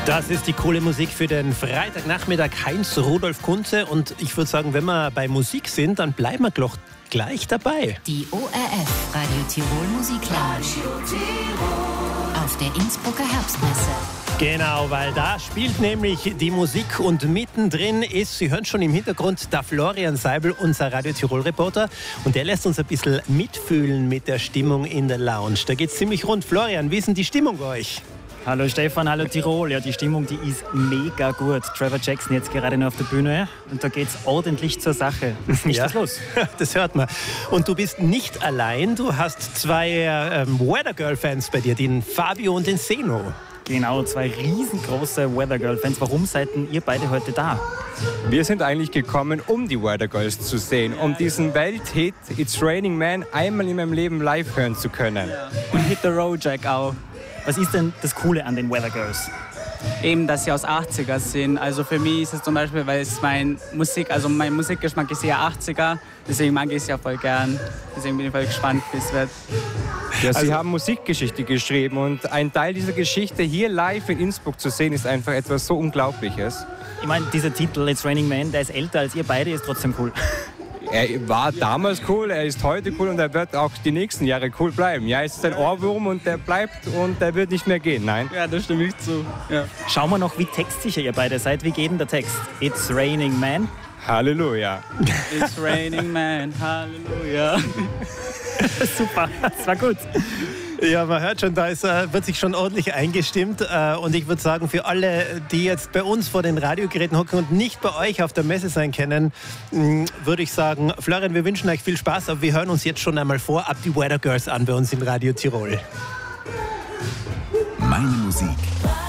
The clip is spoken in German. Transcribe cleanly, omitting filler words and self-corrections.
Das ist die coole Musik für den Freitagnachmittag. Heinz Rudolf Kunze. Und ich würde sagen, wenn wir bei Musik sind, dann bleiben wir gleich dabei. Die ORF Radio Tirol Musik Lounge auf der Innsbrucker Herbstmesse. Genau, weil da spielt nämlich die Musik und mittendrin ist, Sie hören schon im Hintergrund, der Florian Seibel, unser Radio Tirol-Reporter. Und der lässt uns ein bisschen mitfühlen mit der Stimmung in der Lounge. Da geht's ziemlich rund. Florian, wie ist denn die Stimmung bei euch? Hallo Stefan, hallo Tirol. Ja, die Stimmung, die ist mega gut. Trevor Jackson jetzt gerade noch auf der Bühne und da geht's ordentlich zur Sache. Ist nicht das los? Das hört man. Und du bist nicht allein, du hast zwei Weather Girl-Fans bei dir, den Fabio und den Seno. Genau, zwei riesengroße Weather Girl-Fans. Warum seid denn ihr beide heute da? Wir sind eigentlich gekommen, um die Weather Girls zu sehen, um diesen Welthit It's Raining Man einmal in meinem Leben live hören zu können. Und Hit the Road Jack auch. Was ist denn das Coole an den Weather Girls? Eben, dass sie aus 80er sind. Also für mich ist es zum Beispiel, weil es mein Musikgeschmack ist eher 80er. Deswegen mag ich es ja voll gern. Deswegen bin ich voll gespannt, wie es wird. Ja, sie haben Musikgeschichte geschrieben und ein Teil dieser Geschichte hier live in Innsbruck zu sehen, ist einfach etwas so Unglaubliches. Ich meine, dieser Titel It's Raining Man, der ist älter als ihr beide, ist trotzdem cool. Er war damals cool, er ist heute cool und er wird auch die nächsten Jahre cool bleiben. Ja, es ist ein Ohrwurm und der bleibt und der wird nicht mehr gehen, nein. Ja, da stimme ich zu. Ja. Schauen wir noch, wie textsicher ihr beide seid. Wie geht denn der Text? It's Raining Man. Halleluja. It's Raining Man, Halleluja. Super, das war gut. Ja, man hört schon, wird sich schon ordentlich eingestimmt. Und ich würde sagen, für alle, die jetzt bei uns vor den Radiogeräten hocken und nicht bei euch auf der Messe sein können, würde ich sagen, Florian, wir wünschen euch viel Spaß, aber wir hören uns jetzt schon einmal vorab die Weather Girls an bei uns in Radio Tirol. Meine Musik.